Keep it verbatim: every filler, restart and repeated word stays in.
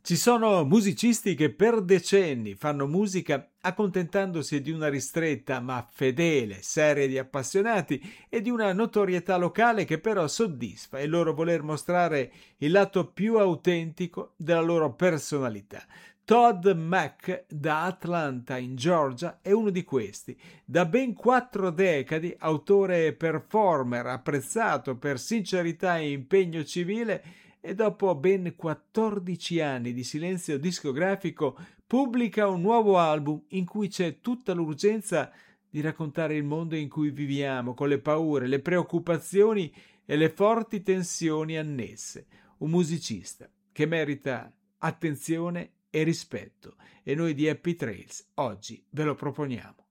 Ci sono musicisti che per decenni fanno musica accontentandosi di una ristretta ma fedele serie di appassionati e di una notorietà locale che però soddisfa il loro voler mostrare il lato più autentico della loro personalità. Todd Mac da Atlanta in Georgia è uno di questi. Da ben quattro decadi, autore e performer apprezzato per sincerità e impegno civile, e dopo ben quattordici anni di silenzio discografico pubblica un nuovo album in cui c'è tutta l'urgenza di raccontare il mondo in cui viviamo, con le paure, le preoccupazioni e le forti tensioni annesse. Un musicista che merita attenzione e rispetto, e noi di Happy Trails oggi ve lo proponiamo.